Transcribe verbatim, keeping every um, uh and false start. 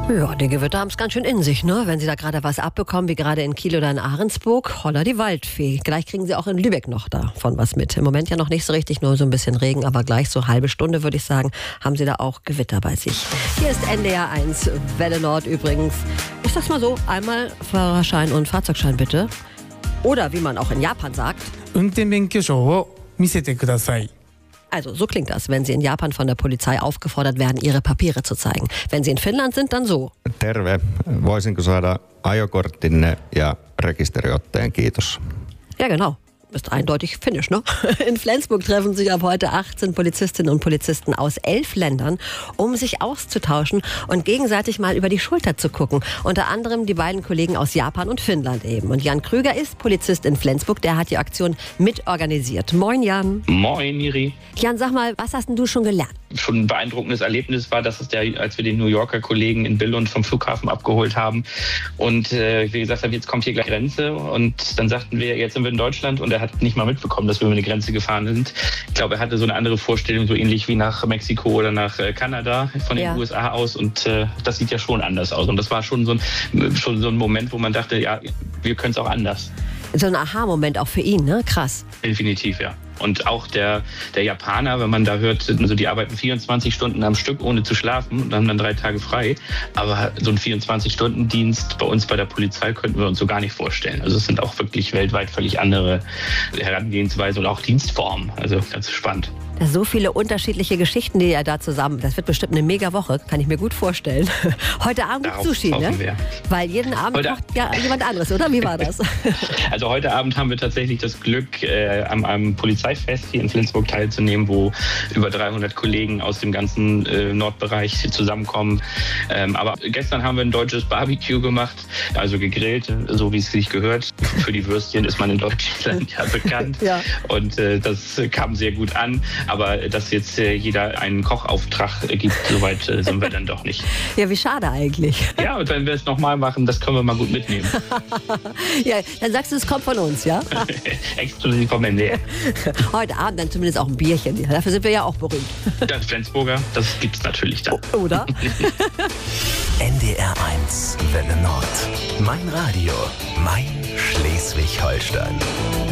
Ja, die Gewitter haben es ganz schön in sich, ne? Wenn sie da gerade was abbekommen, wie gerade in Kiel oder in Ahrensburg, holla die Waldfee. Gleich kriegen sie auch in Lübeck noch davon was mit. Im Moment ja noch nicht so richtig, nur so ein bisschen Regen, aber gleich so halbe Stunde, würde ich sagen, haben sie da auch Gewitter bei sich. Hier ist N D R eins, Welle Nord übrigens. Ich sag's mal so, einmal Fahrerschein und Fahrzeugschein bitte. Oder wie man auch in Japan sagt. 運転免許証を見せてください. Also so klingt das, wenn Sie in Japan von der Polizei aufgefordert werden, Ihre Papiere zu zeigen. Wenn Sie in Finnland sind, dann so. Terve. Voisinko saada ajokorttinne ja rekisteriotteen, kiitos. Ja, genau. Ist eindeutig finnisch, ne? In Flensburg treffen sich ab heute achtzehn Polizistinnen und Polizisten aus elf Ländern, um sich auszutauschen und gegenseitig mal über die Schulter zu gucken. Unter anderem die beiden Kollegen aus Japan und Finnland eben. Und Jan Krüger ist Polizist in Flensburg, der hat die Aktion mitorganisiert. Moin Jan. Moin Miri. Jan, sag mal, was hast denn du schon gelernt? Schon ein beeindruckendes Erlebnis war, dass es der, als wir den New Yorker Kollegen in Billund vom Flughafen abgeholt haben und äh, wir gesagt haben, jetzt kommt hier gleich Grenze, und dann sagten wir, jetzt sind wir in Deutschland, und er hat nicht mal mitbekommen, dass wir über eine Grenze gefahren sind. Ich glaube, er hatte so eine andere Vorstellung, so ähnlich wie nach Mexiko oder nach äh, Kanada von den Ja. U S A aus, und äh, das sieht ja schon anders aus, und das war schon so ein, schon so ein Moment, wo man dachte, ja, wir können es auch anders. So ein Aha-Moment auch für ihn, ne? Krass. Definitiv, ja. Und auch der, der Japaner, wenn man da hört, also die arbeiten vierundzwanzig Stunden am Stück, ohne zu schlafen, und haben dann drei Tage frei. Aber so ein vierundzwanzig-Stunden-Dienst bei uns bei der Polizei könnten wir uns so gar nicht vorstellen. Also es sind auch wirklich weltweit völlig andere Herangehensweise und auch Dienstformen. Also ganz spannend. Da so viele unterschiedliche Geschichten, die er da zusammen. Das wird bestimmt eine mega Woche, kann ich mir gut vorstellen. Heute Abend Darauf Sushi, ne? hoffen wir. Weil jeden Abend Heute- kocht ja jemand anderes, oder? Wie war das? Also heute Abend haben wir tatsächlich das Glück, äh, an einem Polizeifest hier in Flensburg teilzunehmen, wo über dreihundert Kollegen aus dem ganzen äh, Nordbereich zusammenkommen. Ähm, aber gestern haben wir ein deutsches Barbecue gemacht, also gegrillt, so wie es sich gehört. Für die Würstchen ist man in Deutschland ja bekannt. Ja. Und äh, das kam sehr gut an. Aber dass jetzt äh, jeder einen Kochauftrag äh, gibt, soweit äh, sind wir dann doch nicht. Ja, wie schade eigentlich. Ja, und wenn wir es nochmal machen, das können wir mal gut mitnehmen. Ja, dann sagst du, es kommt von uns, ja? Exklusiv vom N D R. Heute Abend dann zumindest auch ein Bierchen. Ja, dafür sind wir ja auch berühmt. Das Flensburger, das gibt's natürlich dann. Oder? N D R eins, Welle Nord. Mein Radio, mein Schleswig-Holstein.